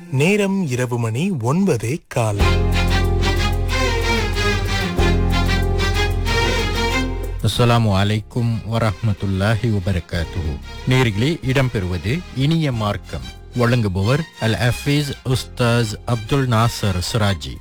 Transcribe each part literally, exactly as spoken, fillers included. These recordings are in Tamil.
நேரம் இரவு மணி ஒன்பதே கால். அஸ்ஸலாமு அலைக்கும் வரஹ்மத்துல்லாஹி வபரகாத்துஹு. நேர்களே, இடம்பெறுவது இனிய மார்க்கம். வழங்குபவர் அல் ஹஃபீஸ் உஸ்தாஸ் அப்துல் நாசர் சிராஜி.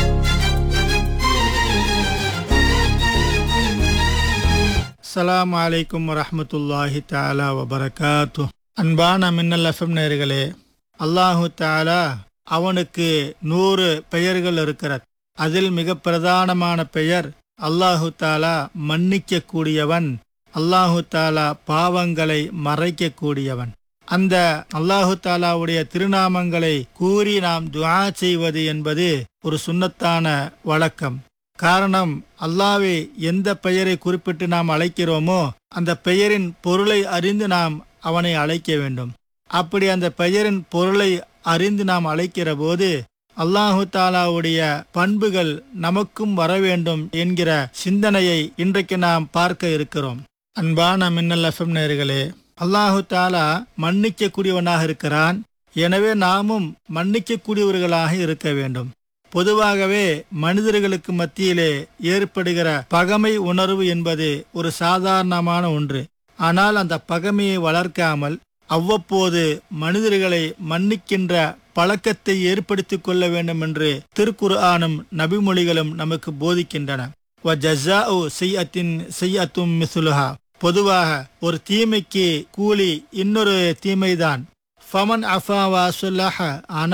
அஸ்ஸலாமு அலைக்கும் வரஹ்மத்துல்லாஹி தஆலா வபரகாத்துஹு. அன்பான மின்னல் எஃப்எம் நேயர்களே, அல்லாஹு தஆலா அவனுக்கு நூறு பெயர்கள் இருக்கிறது. அதில் மிக பிரதானமான பெயர் அல்லாஹு தஆலா மன்னிக்க கூடியவன், அல்லாஹு தஆலா பாவங்களை மறைக்க கூடியவன். அந்த அல்லாஹு தஆலாவுடைய திருநாமங்களை கூறி நாம் துஆ செய்வது என்பது ஒரு சுன்னத்தான வழக்கம். காரணம், அல்லாஹ்வை எந்த பெயரை குறிப்பிட்டு நாம் அழைக்கிறோமோ அந்த பெயரின் பொருளை அறிந்து நாம் அவனை அழைக்க வேண்டும். அப்படி அந்த பெயரின் பொருளை அறிந்து நாம் அழைக்கிற போது அல்லாஹு தாலாவுடைய பண்புகள் நமக்கும் வர வேண்டும் என்கிற சிந்தனையை இன்றைக்கு நாம் பார்க்க இருக்கிறோம். அன்பான மின்னல் எஃப்எம் நேயர்களே, அல்லாஹு தாலா மன்னிக்க கூடியவனாக இருக்கிறான். எனவே நாமும் மன்னிக்க கூடியவர்களாக இருக்க வேண்டும். பொதுவாகவே மனிதர்களுக்கு மத்தியிலே ஏற்படுகிற பகைமை உணர்வு என்பது ஒரு சாதாரணமான ஒன்று. ஆனால் அந்த பகைமையை வளர்க்காமல் அவ்வப்போது மனிதர்களை மன்னிக்கின்ற பழக்கத்தை ஏற்படுத்திக் கொள்ள வேண்டும் என்று திருக்குர்ஆனும் நபிமொழிகளும் நமக்கு போதிக்கின்றன. வஜஸாஉ ஸய்யத்தின் ஸய்யத்தும் மிஸ்லுஹா. பொதுவாக ஒரு தீமைக்கு கூலி இன்னொரு தீமைதான். ஃபமன் அஃபா வ ஸல்லஹ.